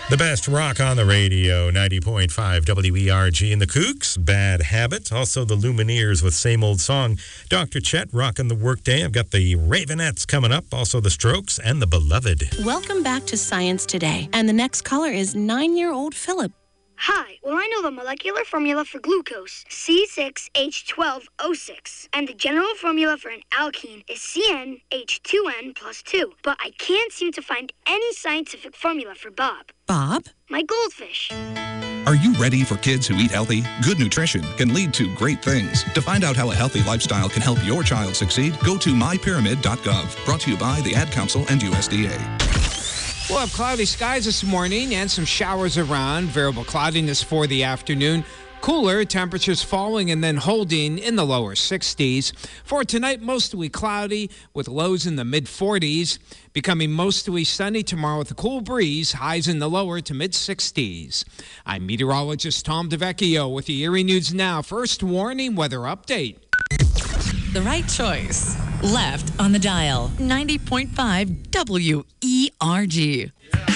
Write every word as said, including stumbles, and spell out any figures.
The best rock on the radio, ninety point five W E R G and the Kooks, Bad Habit. Also the Lumineers with Same Old Song. Doctor Chet rocking the workday. I've got the Ravenettes coming up. Also the Strokes and the Beloved. Welcome back to Science Today. And the next caller is nine-year-old Philip. Hi, well, I know the molecular formula for glucose, C six H twelve O six, and the general formula for an alkene is C N H two N plus two, but I can't seem to find any scientific formula for Bob. Bob? My goldfish. Are you ready for kids who eat healthy? Good nutrition can lead to great things. To find out how a healthy lifestyle can help your child succeed, go to my pyramid dot gov. Brought to you by the Ad Council and U S D A. We'll have cloudy skies this morning and some showers around. Variable cloudiness for the afternoon. Cooler, temperatures falling and then holding in the lower sixties. For tonight, mostly cloudy with lows in the mid forties. Becoming mostly sunny tomorrow with a cool breeze, highs in the lower to mid sixties. I'm meteorologist Tom DeVecchio with the Erie News Now First Warning Weather Update. The right choice. Left on the dial. ninety point five W E R G.